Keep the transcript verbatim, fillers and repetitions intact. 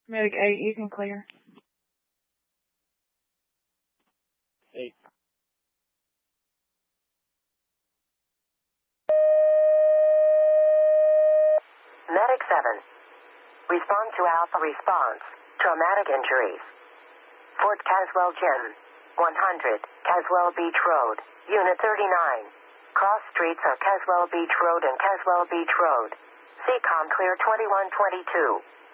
Medic eight, you can clear. eight. Medic seven. Respond to Alpha response. Traumatic injuries. Fort Caswell Gym. one hundred, Caswell Beach Road. Unit thirty-nine. Cross streets are Caswell Beach Road and Caswell Beach Road. C COM clear twenty-one twenty-two.